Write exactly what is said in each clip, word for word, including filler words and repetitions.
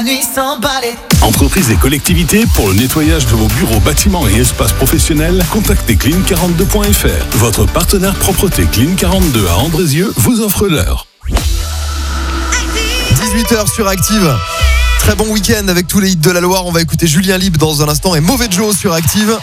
nuit s'emballer. Entreprises et collectivités, pour le nettoyage de vos bureaux, bâtiments et espaces professionnels, contactez clean quarante-deux point f r. Votre partenaire propreté Clean quarante-deux à Andrézieux vous offre l'heure. dix-huit heures sur Active. Très bon week-end avec tous les hits de la Loire. On va écouter Julien Libre dans un instant et Mauvais Joe sur Active.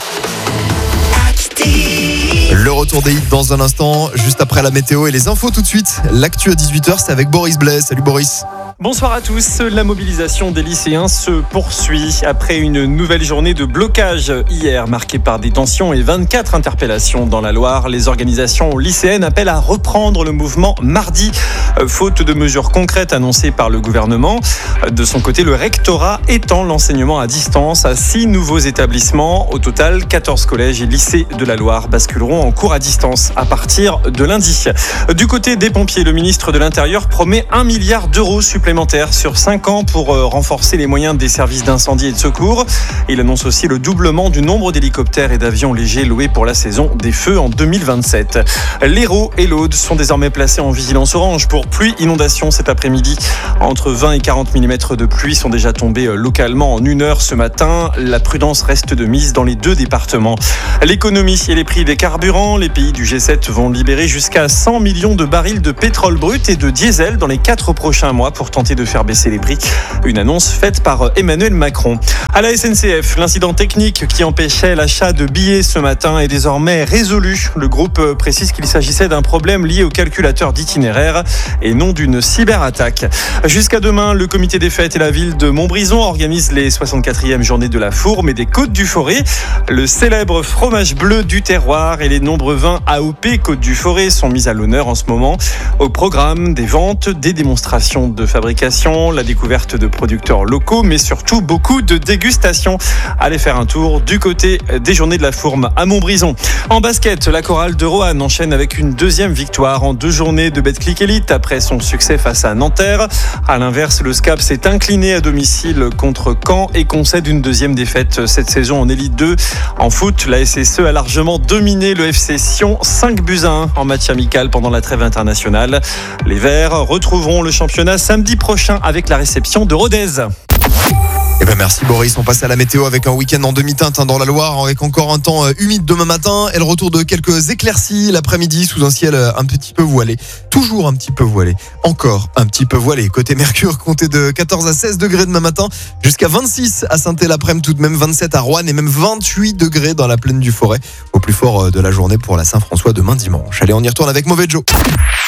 Le retour des hits dans un instant, juste après la météo et les infos tout de suite. L'actu à dix-huit heures, c'est avec Boris Blaise. Salut Boris. Bonsoir à tous. La mobilisation des lycéens se poursuit après une nouvelle journée de blocage hier marquée par des tensions et vingt-quatre interpellations dans la Loire. Les organisations lycéennes appellent à reprendre le mouvement mardi, faute de mesures concrètes annoncées par le gouvernement. De son côté, le rectorat étend l'enseignement à distance à six nouveaux établissements. Au total, quatorze collèges et lycées de la Loire basculeront en cours à distance à partir de lundi. Du côté des pompiers, le ministre de l'Intérieur promet un milliard d'euros supplémentaires sur cinq ans pour renforcer les moyens des services d'incendie et de secours. Il annonce aussi le doublement du nombre d'hélicoptères et d'avions légers loués pour la saison des feux en deux mille vingt-sept. L'Hérault et l'Aude sont désormais placés en vigilance orange pour pluie inondation cet après-midi. Entre vingt et quarante millimètres de pluie sont déjà tombés localement en une heure ce matin. La prudence reste de mise dans les deux départements. L'économie et les prix des carburants, les pays du G sept vont libérer jusqu'à cent millions de barils de pétrole brut et de diesel dans les quatre prochains mois pour tenter de faire baisser les prix. Une annonce faite par Emmanuel Macron. À la S N C F, l'incident technique qui empêchait l'achat de billets ce matin est désormais résolu. Le groupe précise qu'il s'agissait d'un problème lié au calculateur d'itinéraire et non d'une cyberattaque. Jusqu'à demain, le comité des fêtes et la ville de Montbrison organisent les soixante-quatrième journées de la Fourme et des Côtes du Forêt. Le célèbre fromage bleu du terroir et les nombreux vins A O P Côtes du Forêt sont mis à l'honneur en ce moment. Au programme, des ventes, des démonstrations de fabrication, la découverte de producteurs locaux, mais surtout beaucoup de dégustations. Allez faire un tour du côté des journées de la Fourme à Montbrison. En basket, la chorale de Roanne enchaîne avec une deuxième victoire en deux journées de Betclic Elite après son succès face à Nanterre. À l'inverse, le SCAP s'est incliné à domicile contre Caen et concède une deuxième défaite cette saison en Élite deux. En foot, la S S E a largement dominé le F C Sion, cinq buts à un en match amical pendant la trêve internationale. Les Verts retrouveront le championnat samedi prochain avec la réception de Rodez. Eh ben merci Boris, on passe à la météo avec un week-end en demi-teinte hein, dans la Loire avec encore un temps humide demain matin et le retour de quelques éclaircies l'après-midi sous un ciel un petit peu voilé. Toujours un petit peu voilé, encore un petit peu voilé. Côté Mercure, comptez de quatorze à seize degrés demain matin jusqu'à vingt-six à Saint-Étienne l'après-midi, tout de même vingt-sept à Roanne et même vingt-huit degrés dans la plaine du Forêt au plus fort de la journée pour la Saint-François demain dimanche. Allez, on y retourne avec Mauvais Joe.